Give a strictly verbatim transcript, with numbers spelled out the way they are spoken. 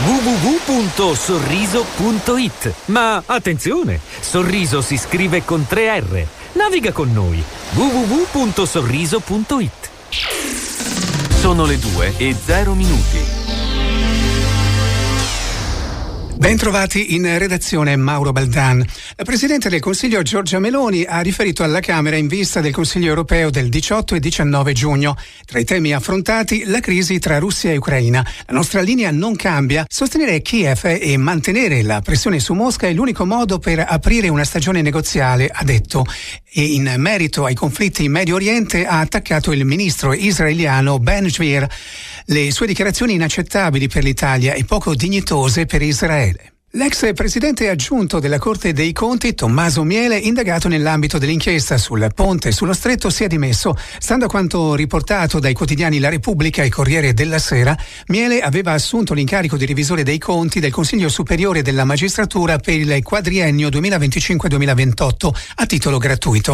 w w w punto sorriso punto i t. Ma attenzione, Sorriso si scrive con tre R. Naviga con noi. w w w punto sorriso punto i t. Sono le due e zero minuti. Bentrovati in redazione Mauro Baldan. La Presidente del Consiglio Giorgia Meloni ha riferito alla Camera in vista del Consiglio europeo del diciotto e diciannove giugno. Tra i temi affrontati, la crisi tra Russia e Ucraina. La nostra linea non cambia. Sostenere Kiev e mantenere la pressione su Mosca è l'unico modo per aprire una stagione negoziale, ha detto. E in merito ai conflitti in Medio Oriente ha attaccato il ministro israeliano Ben Gvir. Le sue dichiarazioni inaccettabili per l'Italia e poco dignitose per Israele. L'ex presidente aggiunto della Corte dei Conti, Tommaso Miele, indagato nell'ambito dell'inchiesta sul ponte sullo Stretto, si è dimesso. Stando a quanto riportato dai quotidiani La Repubblica e Corriere della Sera, Miele aveva assunto l'incarico di revisore dei conti del Consiglio Superiore della Magistratura per il quadriennio duemilaventicinque duemilaventotto a titolo gratuito.